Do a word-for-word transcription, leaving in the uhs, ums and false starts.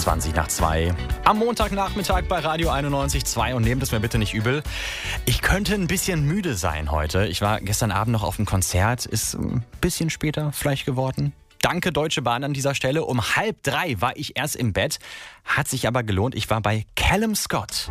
zwanzig nach zwei. Am Montagnachmittag bei Radio einundneunzig Komma zwei und nehmt es mir bitte nicht übel. Ich könnte ein bisschen müde sein heute. Ich war gestern Abend noch auf einem Konzert, ist ein bisschen später vielleicht geworden. Danke Deutsche Bahn an dieser Stelle. Um halb drei war ich erst im Bett, hat sich aber gelohnt. Ich war bei Callum Scott.